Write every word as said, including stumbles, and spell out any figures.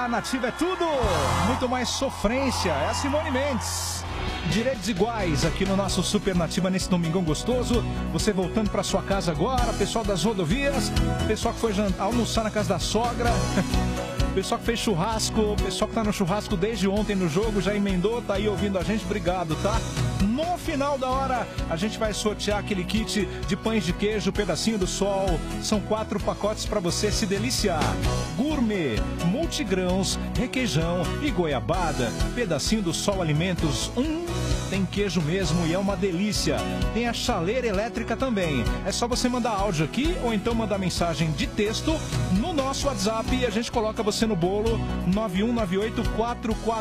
na Nativa é tudo, muito mais sofrência. É a Simone Mendes. Direitos iguais aqui no nosso Super Nativa nesse domingão gostoso. Você voltando para sua casa agora, pessoal das rodovias, pessoal que foi jantar, almoçar na casa da sogra, pessoal que fez churrasco, pessoal que tá no churrasco desde ontem no jogo, já emendou, tá aí ouvindo a gente, obrigado, tá? No final da hora, a gente vai sortear aquele kit de pães de queijo, pedacinho do sol. São quatro pacotes para você se deliciar. Gourmet, multigrãos, requeijão e goiabada. Pedacinho do sol alimentos. Hum, tem queijo mesmo e é uma delícia. Tem a chaleira elétrica também. É só você mandar áudio aqui ou então mandar mensagem de texto no nosso WhatsApp e a gente coloca você no bolo. nove um nove oito quatro quatro